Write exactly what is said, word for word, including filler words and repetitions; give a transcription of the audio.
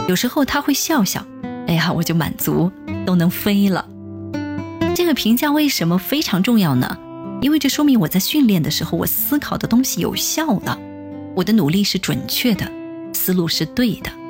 有时候他会笑笑，哎呀，我就满足，都能飞了。这个评价为什么非常重要呢？因为这说明我在训练的时候，我思考的东西有效了，我的努力是准确的，思路是对的。